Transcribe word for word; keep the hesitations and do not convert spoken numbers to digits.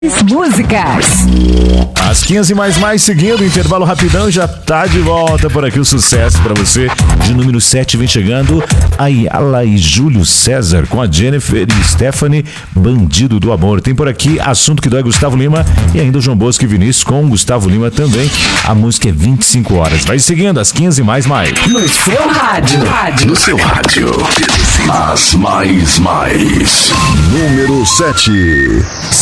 Músicas. Às quinze mais mais, seguindo, intervalo rapidão, já tá de volta por aqui o sucesso pra você. De número sete vem chegando a Yala e Júlio César com a Jennifer e Stephanie, Bandido do Amor. Tem por aqui Assunto que Dói, Gustavo Lima, e ainda o João Bosco e Vinícius com Gustavo Lima também. A música é vinte e cinco horas. Vai seguindo, às quinze mais mais. No seu rádio. rádio. No seu rádio. As mais mais. Número sete.